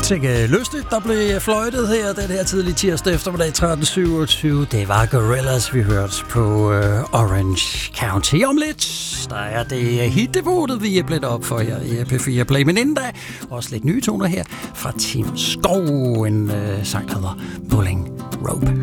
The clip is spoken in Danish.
Sikke lystigt, der blev fløjtet her den her tidlige tirsdag eftermiddag 13.27. Det var Gorillaz, vi hørte på Orange County. Om lidt, der er det hitdevotet, vi er blevet op for her i P4 Play. Men inden da, også lidt nye toner her fra Tim Skov. En sang, der hedder Pulling Rope.